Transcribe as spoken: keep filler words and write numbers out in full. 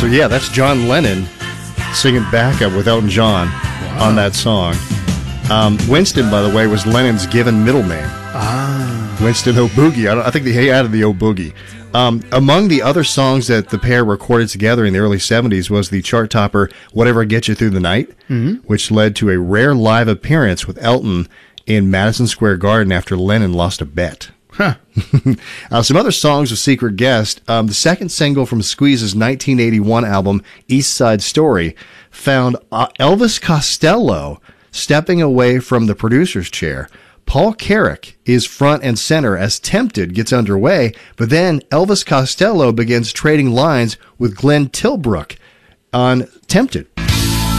So, yeah, that's John Lennon singing backup with Elton John wow. on that song. Um, Winston, by the way, was Lennon's given middle name. Ah. Winston O'Boogie. I, don't, I think he added the O'Boogie. Um, among the other songs that the pair recorded together in the early seventies was the chart topper Whatever Gets You Through the Night, mm-hmm. which led to a rare live appearance with Elton in Madison Square Garden after Lennon lost a bet. Huh. uh, some other songs with secret guest. Um, the second single from Squeeze's nineteen eighty-one album, East Side Story, found uh, Elvis Costello stepping away from the producer's chair. Paul Carrick is front and center as Tempted gets underway, but then Elvis Costello begins trading lines with Glenn Tilbrook on Tempted.